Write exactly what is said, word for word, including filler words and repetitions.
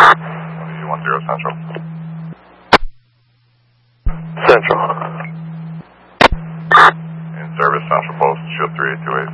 one zero Central. Central. In service, Central Post, shield three eight two eight.